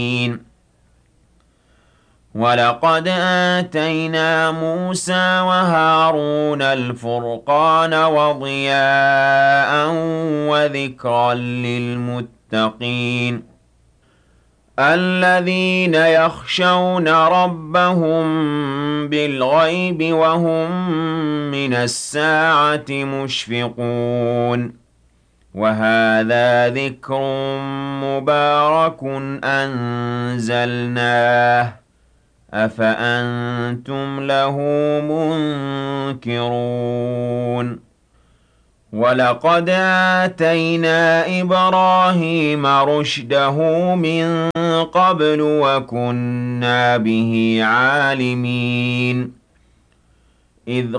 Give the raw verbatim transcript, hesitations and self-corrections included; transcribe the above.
وَلَقَدْ آتَيْنَا مُوسَىٰ وَهَارُونَ الْفُرْقَانَ وَضِيَاءً وَذِكْرًا لِّلْمُتَّقِينَ الَّذِينَ يَخْشَوْنَ رَبَّهُم بِالْغَيْبِ وَهُم مِّنَ السَّاعَةِ مُشْفِقُونَ وَهَٰذَا ذِكْرٌ مُّبَارَكٌ أَنزَلْنَاهُ أَفَأَنتُمْ لَهُ مُنكِرُونَ وَلَقَدْ آتَيْنَا إِبْرَاهِيمَ رُشْدَهُ مِن قَبْلُ وَكُنَّا بِهِ عَالِمِينَ إِذْ